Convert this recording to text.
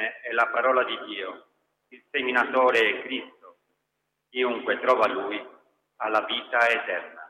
vergine è la parola di Dio, il seminatore è Cristo. Chiunque trova Lui ha la vita eterna.